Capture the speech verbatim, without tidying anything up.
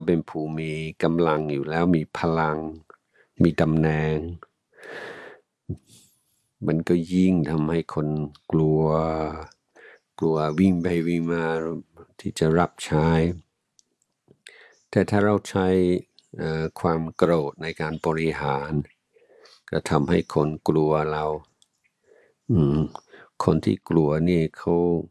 เป็นผู้มีกำลังอยู่แล้วมีพลังมีตำแหน่งมันก็ยิ่งทำให้คนกลัวกลัววิ่งไปวิ่งมาที่จะรับใช้แต่ถ้าเราใช้ความโกรธในการบริหารก็ทำให้คนกลัวเราอืมคนที่กลัวนี่เขา